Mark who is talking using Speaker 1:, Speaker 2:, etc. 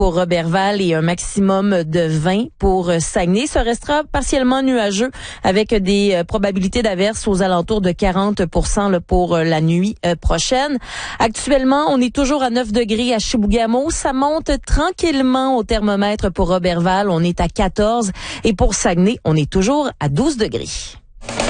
Speaker 1: pour Roberval et un maximum de 20 pour Saguenay. Ce restera partiellement nuageux avec des probabilités d'averses aux alentours de 40% là, pour la nuit prochaine. Actuellement, on est toujours à 9 degrés à Chibougamau. Ça monte tranquillement au thermomètre pour Roberval. On est à 14 et pour Saguenay, on est toujours à 12 degrés.